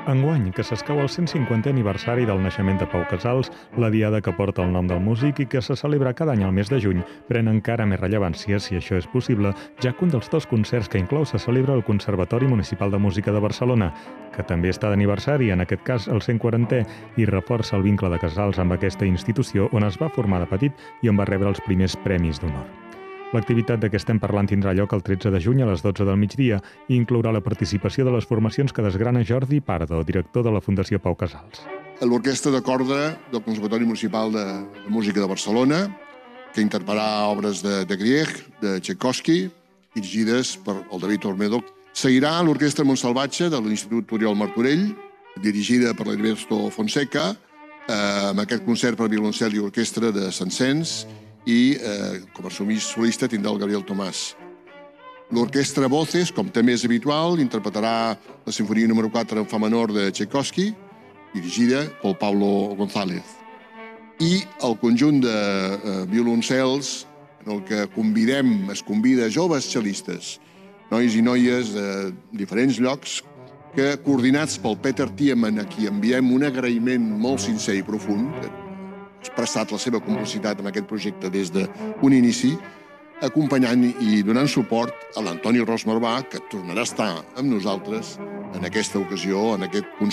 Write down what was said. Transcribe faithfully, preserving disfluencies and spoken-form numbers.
Enguany, que s'escau el cent cinquantè aniversari del naixement de Pau Casals, la diada que porta el nom del músic i que se celebra cada any al mes de juny, pren encara més rellevància, si això és possible, ja que un dels dos concerts que inclou se celebra al Conservatori Municipal de Música de Barcelona, que també està d'aniversari, en aquest cas el cent quarantè, i reforça el vincle de Casals amb aquesta institució on es va formar de petit i on va rebre els primers premis d'honor. L'activitat de què estem parlant tindrà lloc el tretze de juny a les dotze del migdia i inclourà la participació de les formacions que desgrana Jordi Pardo, director de la Fundació Pau Casals. L'Orquestra de Corda del Conservatori Municipal de, de Música de Barcelona, que interpretarà obres de, de Grieg, de Tchaikovsky, dirigides per el David Olmedo. Seguirà l'Orquestra Montsalvatge de l'Institut Oriol Martorell, dirigida per l'Heriberto Fonseca, eh, amb aquest concert per violoncel i orquestra de Saint-Saëns, i eh, com a solista tindrà el Gabriel Tomàs. L'Orquestra Voces, com també és habitual, interpretarà la Sinfonia número quatre en fa menor de Tchaikovsky, dirigida pel Pablo González. I el conjunt de eh, violoncels en el que convidem, es convida joves xelistes, nois i noies de diferents llocs, que coordinats pel Peter Tiemann, a qui enviem un agraïment molt sincer i profund, ha expressat la seva complicitat en aquest projecte des d'un inici, acompanyant i donant suport a l'Antoni Ros Marbà, que tornarà a estar amb nosaltres en aquesta ocasió, en aquest concert.